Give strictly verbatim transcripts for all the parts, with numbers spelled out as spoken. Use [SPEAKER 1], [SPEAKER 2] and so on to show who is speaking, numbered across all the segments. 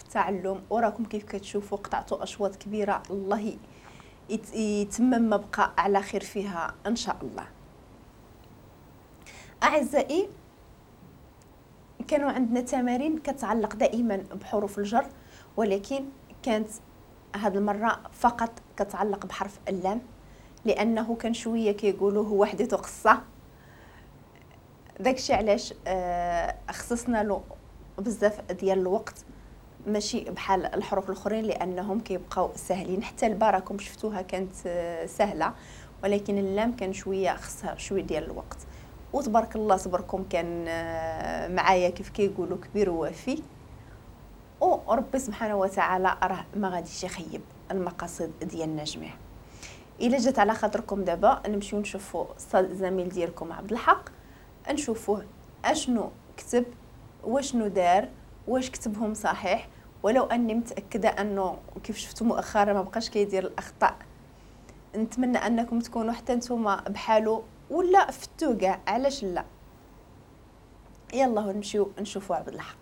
[SPEAKER 1] التعلم، وراكم كيف كتشوفوا قطعتوا اشواط كبيره، الله يتمم ما بقى على خير فيها ان شاء الله. اعزائي، كانوا عندنا تمارين كتعلق دائما بحروف الجر، ولكن كانت هذه المره فقط كتعلق بحرف اللام، لانه كان شويه كيقولوا هو حديث قصه. داكشي علاش آه خصصنا له بزاف ديال الوقت، ماشي بحال الحروف الاخرين لانهم كيبقاو ساهلين. حتى الباء راكم شفتوها كانت آه سهله، ولكن اللام كان شويه خصها شويه ديال الوقت. وتبارك الله صبركم كان آه معايا كيف كيقولوا كبير ووافي، وربي سبحانه وتعالى راه ما غاديش يخيب المقاصد ديالنا جميع. الا جات على خاطركم دابا نمشيو نشوفوا الزميل ديالكم عبد الحق، نشوفوه اشنو كتب واشنو دار، واش كتبهم صحيح، ولو اني متاكده انه كيف شفتوا مؤخرا ما بقاش كيدير الاخطاء. نتمنى انكم تكونوا حتى نتوما بحالو ولا فتو كاع، علاش لا. يلا نمشيو نشوفوا عبد الحق.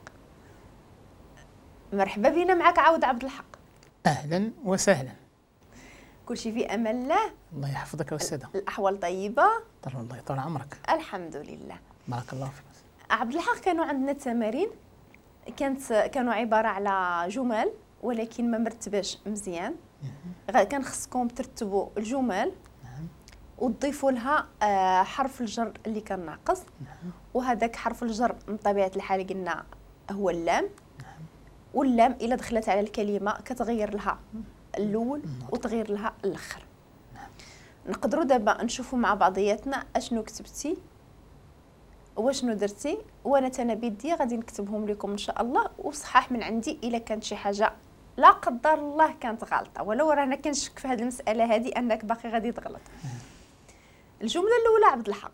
[SPEAKER 1] مرحبا بينا معك عاود عبد الحق.
[SPEAKER 2] اهلا وسهلا.
[SPEAKER 1] كلشي في امان الله.
[SPEAKER 2] الله يحفظك استاذه.
[SPEAKER 1] الاحوال طيبه؟
[SPEAKER 2] طال الله يطول عمرك.
[SPEAKER 1] الحمد لله.
[SPEAKER 2] بارك الله فيك.
[SPEAKER 1] عبد الحق، كانوا عندنا تمارين كانت كانوا عباره على جمل ولكن ما مرتباش مزيان. كان خصكم ترتبوا الجمل وتضيفوا لها حرف الجر اللي كان ناقص، وهذاك حرف الجر من طبيعه الحال قلنا هو اللام. واللام الا دخلت على الكلمه كتغير لها الاول وتغير لها الاخر. نقدروا دابا نشوفوا مع بعضياتنا اشنو كتبتي واشنو درتي، وانا تانا بيدي غادي نكتبهم لكم ان شاء الله، وصحاح من عندي الا كانت شي حاجه لا قدر الله كانت غلطه، ولو رانا كنشك في هذه المساله هذه انك باقي غادي تغلط. الجمله الاولى عبد الحق.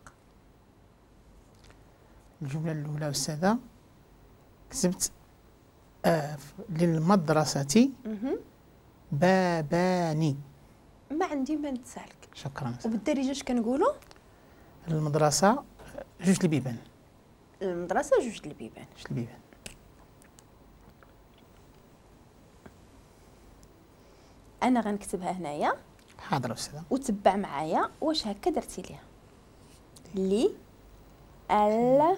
[SPEAKER 2] الجمله الاولى استاذه كتبت آه للمدرسه بابان.
[SPEAKER 1] ما عندي ما نتسالك.
[SPEAKER 2] شكرا.
[SPEAKER 1] وبالدارجه اش كنقولوا؟
[SPEAKER 2] المدرسه جوج البيبان.
[SPEAKER 1] المدرسه جوج البيبان.
[SPEAKER 2] جوج البيبان.
[SPEAKER 1] انا غنكتبها هنايا.
[SPEAKER 2] حاضر استاذه.
[SPEAKER 1] وتبع معايا واش هكا درتي ليها. لي ال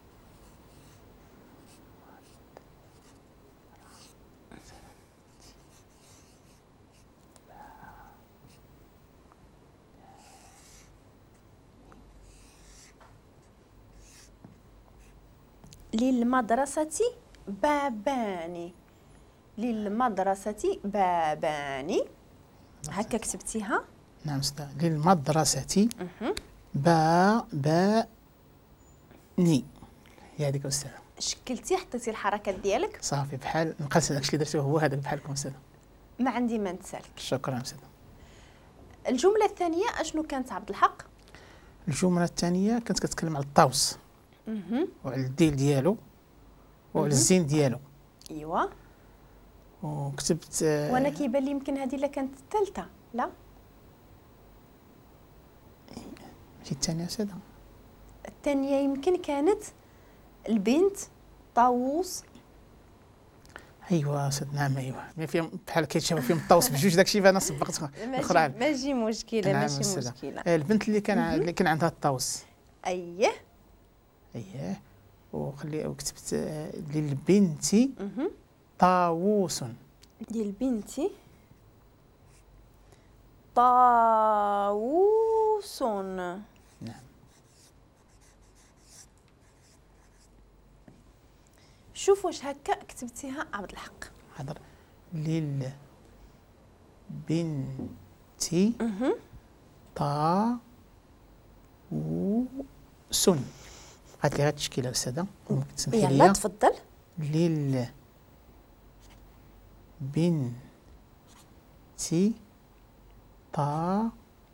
[SPEAKER 1] للمدرسة بابان. للمدرسة بابان. هكا كتبتيها؟
[SPEAKER 2] نعم استاذ. للمدرسة با با ني. هي هذيك استاذ.
[SPEAKER 1] شكلتي حطيتي الحركات ديالك؟
[SPEAKER 2] صافي بحال نقص داكشي اللي درتو هو هذاك بحالكم استاذ.
[SPEAKER 1] ما عندي ما نتسالك.
[SPEAKER 2] شكرا استاذ.
[SPEAKER 1] الجملة الثانية اشنو كانت عبد الحق؟
[SPEAKER 2] الجملة الثانية كانت كتكلم على الطاوس. وعلى الديل ديالو وعلى الزين ديالو.
[SPEAKER 1] ايوا.
[SPEAKER 2] وكتبت
[SPEAKER 1] وانا كيبان لي يمكن هذه اللي كانت الثالثه. لا
[SPEAKER 2] ماشي الثانيه ساده.
[SPEAKER 1] الثانيه يمكن كانت البنت طاووس.
[SPEAKER 2] ايوا سيد. نعم ايوا فيهم بحال كيتشابه فيهم الطاوس بجوج. داكشي فانا سبقت الاخرى.
[SPEAKER 1] ماشي مشكله.
[SPEAKER 2] نعم
[SPEAKER 1] ماشي
[SPEAKER 2] السادة.
[SPEAKER 1] مشكله.
[SPEAKER 2] البنت اللي كان اللي كان عندها الطاوس.
[SPEAKER 1] اييه
[SPEAKER 2] اييه. وخلي وكتبت للبنت طاووس.
[SPEAKER 1] ديال بنتي طاووس.
[SPEAKER 2] نعم.
[SPEAKER 1] شوف واش هكا كتبتيها عبد الحق.
[SPEAKER 2] حاضر. للبنت طاووس. قالت لي هاد التشكيله استاذه تسمحي لي.
[SPEAKER 1] يلا تفضل.
[SPEAKER 2] للبنت طاووس.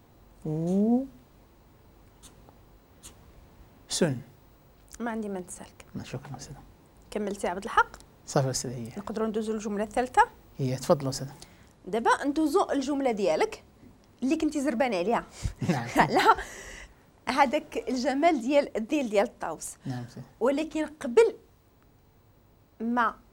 [SPEAKER 1] ما عندي ما نتسالك.
[SPEAKER 2] شكرا استاذه.
[SPEAKER 1] كملتي عبد الحق؟
[SPEAKER 2] صافي استاذه. هي
[SPEAKER 1] نقدروا ندوزوا للجمله الثالثه.
[SPEAKER 2] هي تفضلوا استاذه.
[SPEAKER 1] دابا ندوزوا الجمله ديالك اللي كنتي زربانه عليها.
[SPEAKER 2] نعم.
[SPEAKER 1] لا هذاك الجمال ديال الديل ديال الطاوس.
[SPEAKER 2] نعم.
[SPEAKER 1] ولكن قبل ما